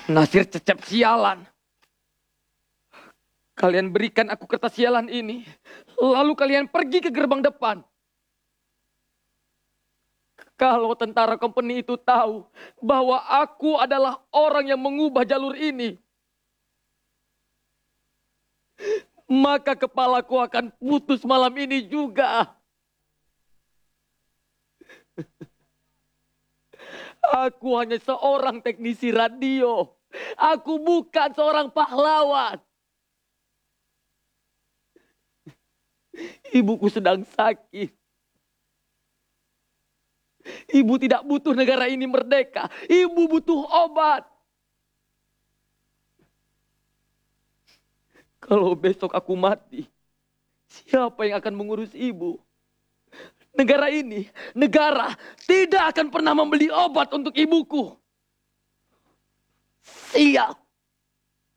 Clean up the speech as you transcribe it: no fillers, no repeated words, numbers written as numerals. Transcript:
Nasir Cecep sialan. Kalian berikan aku kertas sialan ini. Lalu kalian pergi ke gerbang depan. Kalau tentara company itu tahu bahwa aku adalah orang yang mengubah jalur ini, maka kepalaku akan putus malam ini juga. Aku hanya seorang teknisi radio. Aku bukan seorang pahlawan. Ibuku sedang sakit. Ibu tidak butuh negara ini merdeka. Ibu butuh obat. Kalau besok aku mati, siapa yang akan mengurus ibu? Negara ini, negara tidak akan pernah membeli obat untuk ibuku. Siap.